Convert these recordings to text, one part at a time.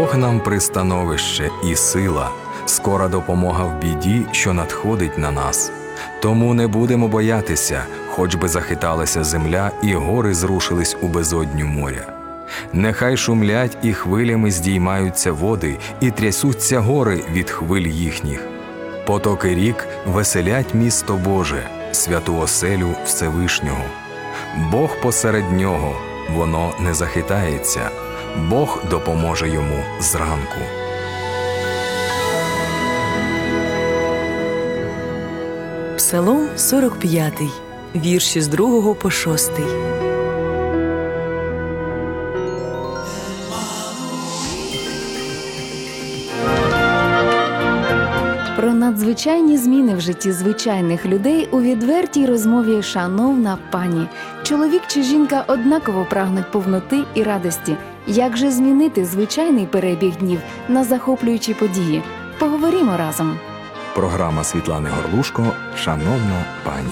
Бог нам пристановище і сила, скора допомога в біді, що надходить на нас. Тому не будемо боятися, хоч би захиталася земля і гори зрушились у безодню моря. Нехай шумлять і хвилями здіймаються води, і трясуться гори від хвиль їхніх. Потоки рік веселять місто Боже, святу оселю Всевишнього. Бог посеред нього, воно не захитається, Бог допоможе йому зранку. Псалом 45, вірші з 2 по 6. Про надзвичайні зміни в житті звичайних людей у відвертій розмові «Шановна пані». Чоловік чи жінка однаково прагнуть повноти і радості. Як же змінити звичайний перебіг днів на захоплюючі події? Поговоримо разом. Програма Світлани Горлушко «Шановна пані».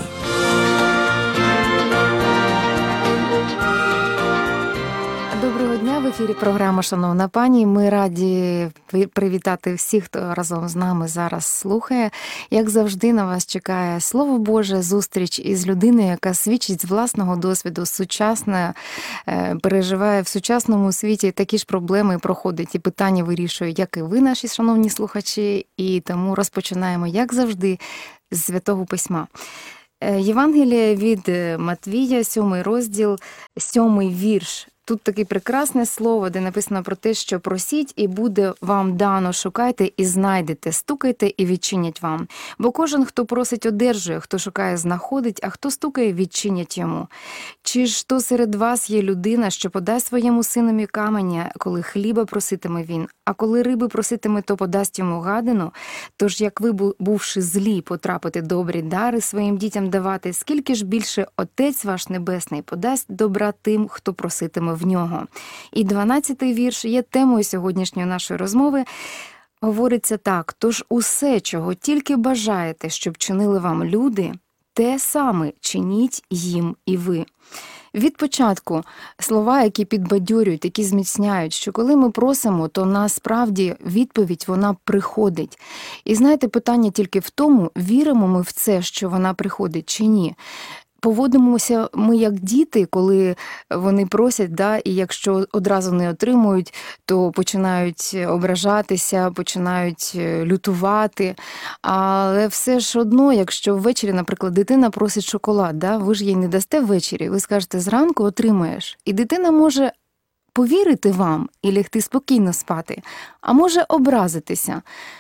Доброго дня, в ефірі програма «Шановна пані». Ми раді привітати всіх, хто разом з нами зараз слухає. Як завжди, на вас чекає Слово Боже, зустріч із людиною, яка свідчить з власного досвіду, сучасна, переживає в сучасному світі такі ж проблеми, проходить і питання вирішує, як і ви, наші шановні слухачі. І тому розпочинаємо, як завжди, з Святого Письма. Євангеліє від Матвія, 7 розділ, 7 вірш. Тут таке прекрасне слово, де написано про те, що просіть, і буде вам дано, шукайте і знайдете, стукайте і відчинять вам. Бо кожен, хто просить, одержує, хто шукає, знаходить, а хто стукає, відчинять йому. Чи ж то серед вас є людина, що подасть своєму синові каменя, коли хліба проситиме він, а коли риби проситиме, то подасть йому гадину? Тож, як ви, бувши злі, потрапите добрі дари своїм дітям давати, скільки ж більше Отець ваш Небесний подасть добра тим, хто проситиме в нього. І 12-й вірш є темою сьогоднішньої нашої розмови. Говориться так: «Тож усе, чого тільки бажаєте, щоб чинили вам люди, те саме чиніть їм і ви». Від початку слова, які підбадьорюють, які зміцняють, що коли ми просимо, то насправді відповідь вона приходить. І знаєте, питання тільки в тому, віримо ми в це, що вона приходить чи ні. Поводимося ми як діти, коли вони просять, і якщо одразу не отримують, то починають ображатися, починають лютувати. Але все ж одно, якщо ввечері, наприклад, дитина просить шоколад, ви ж їй не дасте ввечері, ви скажете, зранку отримаєш. І дитина може повірити вам і лягти спокійно спати, а може образитися.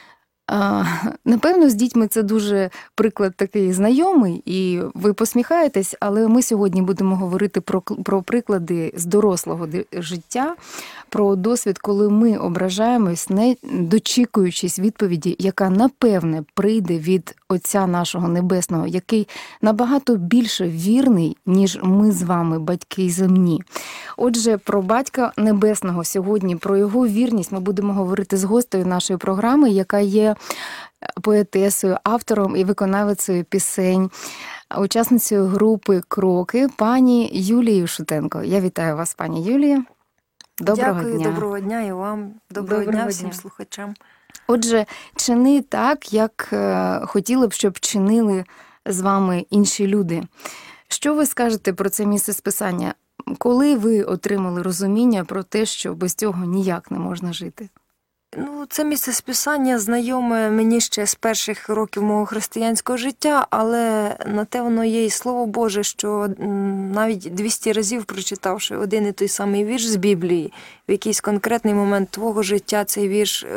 Напевно, з дітьми це дуже приклад такий знайомий, і ви посміхаєтесь, але ми сьогодні будемо говорити про приклади з дорослого життя, про досвід, коли ми ображаємось, не дочікуючись відповіді, яка, напевне, прийде від Отця нашого Небесного, який набагато більше вірний, ніж ми з вами, батьки земні. Отже, про Батька Небесного сьогодні, про його вірність ми будемо говорити з гостею нашої програми, яка є поетесою, автором і виконавицею пісень, учасницею групи «Кроки», пані Юлією Шутенко. Я вітаю вас, пані Юлія. Доброго дня. Дякую, доброго дня і вам. Доброго дня всім слухачам. Отже, чини так, як хотіли б, щоб чинили з вами інші люди. Що ви скажете про це місце списання? Коли ви отримали розуміння про те, що без цього ніяк не можна жити? Це місце списання знайоме мені ще з перших років мого християнського життя, але на те воно є і Слово Боже, що навіть 200 разів прочитавши один і той самий вірш з Біблії, в якийсь конкретний момент твого життя цей вірш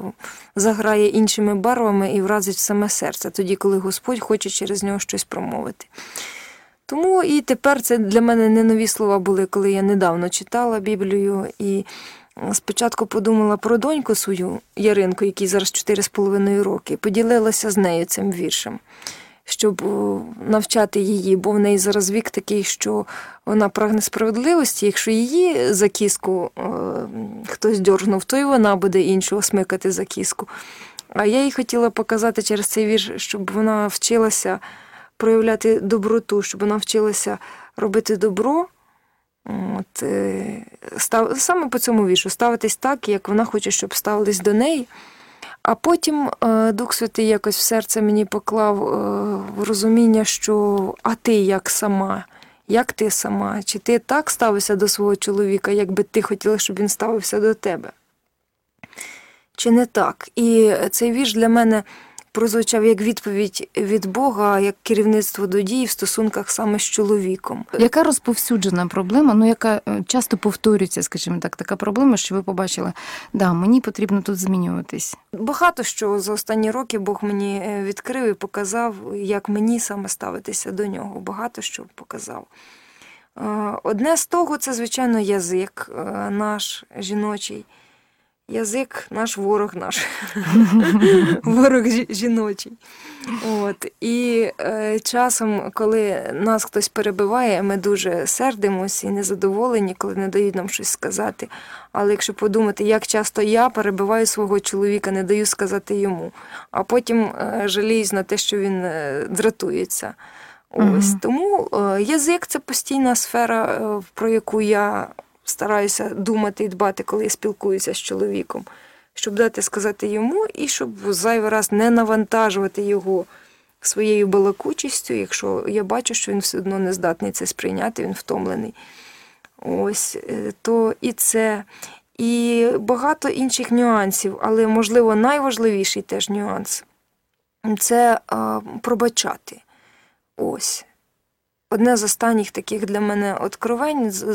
заграє іншими барвами і вразить в саме серце, тоді, коли Господь хоче через нього щось промовити. Тому і тепер це для мене не нові слова були, коли я недавно читала Біблію і спочатку подумала про доньку свою, Яринку, якій зараз 4,5 роки, поділилася з нею цим віршем, щоб навчати її, бо в неї зараз вік такий, що вона прагне справедливості. Якщо її за кіску хтось дьоргнув, то і вона буде іншого смикати за кіску. А я їй хотіла показати через цей вірш, щоб вона вчилася проявляти доброту, щоб вона вчилася робити добро, Саме по цьому віршу ставитись так, як вона хоче, щоб ставились до неї. А потім Дух Святий якось в серце мені поклав розуміння, що а ти як сама? Як ти сама? Чи ти так ставишся до свого чоловіка, як би ти хотіла, щоб він ставився до тебе? Чи не так? І цей вірш для мене прозвучав як відповідь від Бога, як керівництво до дій в стосунках саме з чоловіком. Яка розповсюджена проблема, яка часто повторюється, скажімо так, така проблема, що ви побачили, мені потрібно тут змінюватись? Багато що за останні роки Бог мені відкрив і показав, як мені саме ставитися до нього. Багато що показав. Одне з того – це, звичайно, язик наш жіночий. Язик наш ворог ворог жіночий. І часом, коли нас хтось перебиває, ми дуже сердимося і незадоволені, коли не дають нам щось сказати. Але якщо подумати, як часто я перебиваю свого чоловіка, не даю сказати йому, а потім жаліюсь на те, що він дратується. Тому язик – це постійна сфера, про яку я стараюся думати і дбати, коли я спілкуюся з чоловіком, щоб дати сказати йому і щоб зайвий раз не навантажувати його своєю балакучістю, якщо я бачу, що він все одно не здатний це сприйняти, він втомлений. То і це. І багато інших нюансів, але, можливо, найважливіший теж нюанс – це пробачати. Одне з останніх таких для мене откровень